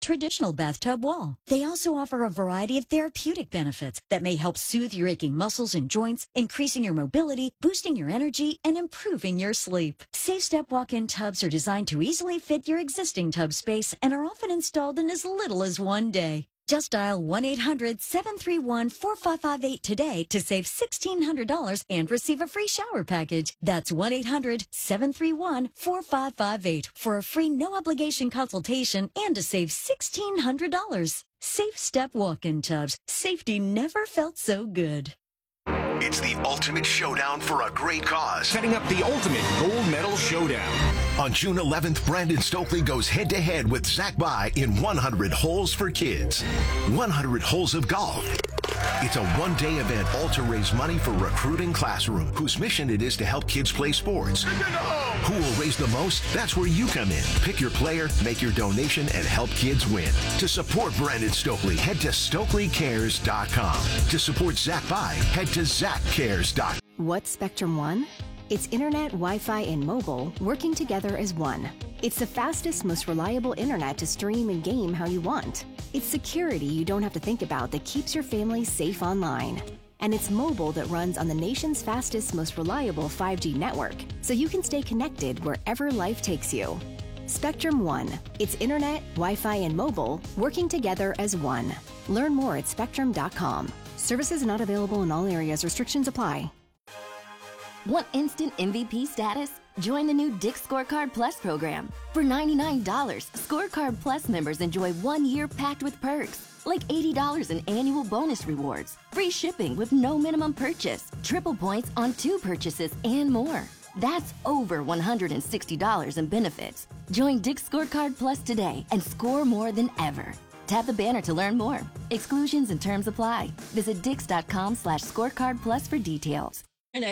traditional bathtub wall. They also offer a variety of therapeutic benefits that may help soothe your aching muscles and joints, increasing your mobility, boosting your energy, and improving your sleep. Safe Step walk-in tubs are designed to easily fit your existing tub space and are often installed in as little as one day. Just dial 1-800-731-4558 today to save $1,600 and receive a free shower package. That's 1-800-731-4558 for a free no-obligation consultation and to save $1,600. Safe Step walk-in tubs. Safety never felt so good. It's the ultimate showdown for a great cause. Setting up the ultimate gold medal showdown. On June 11th, Brandon Stokely goes head-to-head with Zach Bai in 100 Holes for Kids. 100 holes of golf. It's a one-day event all to raise money for Recruiting Classroom, whose mission it is to help kids play sports. Who will raise the most? That's where you come in. Pick your player, make your donation, and help kids win. To support Brandon Stokely, head to StokelyCares.com. To support Zach Bai, head to ZachCares.com. What's Spectrum One? It's internet, Wi-Fi, and mobile working together as one. It's the fastest, most reliable internet to stream and game how you want. It's security you don't have to think about that keeps your family safe online. And it's mobile that runs on the nation's fastest, most reliable 5G network, so you can stay connected wherever life takes you. Spectrum One. It's internet, Wi-Fi, and mobile working together as one. Learn more at spectrum.com. Services not available in all areas. Restrictions apply. Want instant MVP status? Join the new Dick's Scorecard Plus program. For $99, Scorecard Plus members enjoy 1 year packed with perks, like $80 in annual bonus rewards, free shipping with no minimum purchase, triple points on 2 purchases, and more. That's over $160 in benefits. Join Dick's Scorecard Plus today and score more than ever. Tap the banner to learn more. Exclusions and terms apply. Visit dix.com/scorecard plus for details.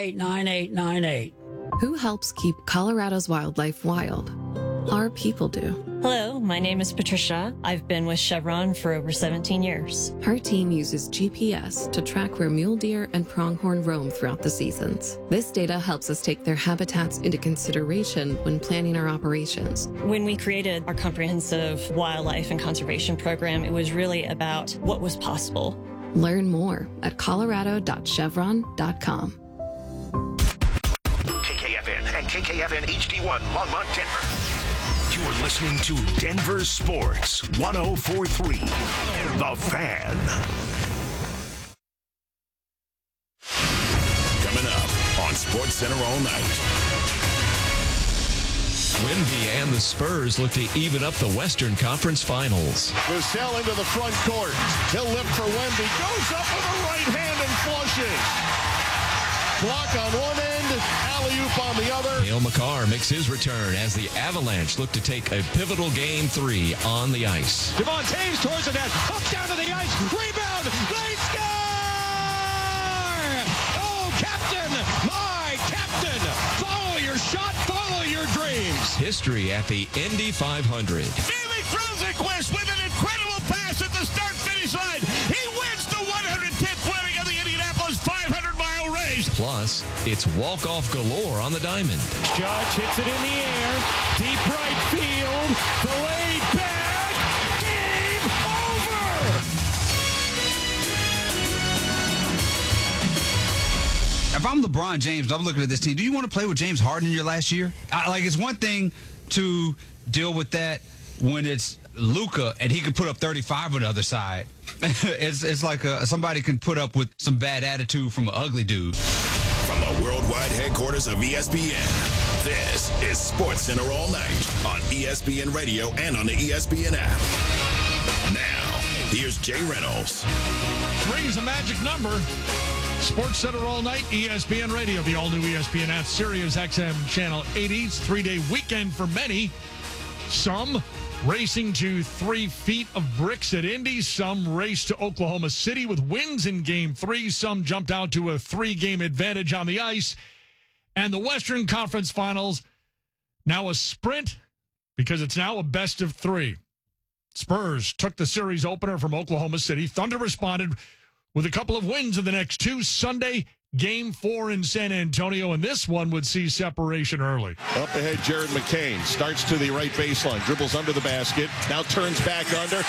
989898. Who helps keep Colorado's wildlife wild? Our people do. Hello, my name is Patricia. I've been with Chevron for over 17 years. Her team uses GPS to track where mule deer and pronghorn roam throughout the seasons. This data helps us take their habitats into consideration when planning our operations. When we created our comprehensive wildlife and conservation program, it was really about what was possible. Learn more at colorado.chevron.com. KKFN and KKFN HD1 Longmont, Denver. You are listening to Denver Sports 104.3 The Fan. Coming up on Sports Center all night. Wemby and the Spurs look to even up the Western Conference Finals. Vassell into the front court. He'll lift for Wemby. Goes up with a right hand and flushes. Block on one end, alley-oop on the other. Cale Makar makes his return as the Avalanche look to take a pivotal Game 3 on the ice. Devon Taves towards the net, up down to the ice, rebound, they score! Oh, Captain, my Captain, follow your shot, follow your dreams. History at the Indy 500. Felix Rosenqvist with an incredible pass at the start-finish line. He wins the 110th running of the Indianapolis 500-mile race. Plus, it's walk-off galore on the diamond. Judge hits it in the air, deep right field, delayed back, game over! If I'm LeBron James, I'm looking at this team. Do you want to play with James Harden in your last year? It's one thing to deal with that when it's Luka and he can put up 35 on the other side. It's like somebody can put up with some bad attitude from an ugly dude. From the worldwide headquarters of ESPN, this is Sports Center all night on ESPN Radio and on the ESPN app. Now, here's Jay Reynolds. 3 is a magic number. Sports Center all night, ESPN Radio, the all-new ESPN app, Sirius XM Channel 80. It's 3-day weekend for many. Some racing to 3 feet of bricks at Indy. Some raced to Oklahoma City with wins in Game 3. Some jumped out to a 3-game advantage on the ice. And the Western Conference Finals, now a sprint because it's now a best of 3. Spurs took the series opener from Oklahoma City. Thunder responded with a couple of wins in the next 2. Sunday, Game 4 in San Antonio, and this one would see separation early. Up ahead, Jared McCain starts to the right baseline, dribbles under the basket, now turns back under.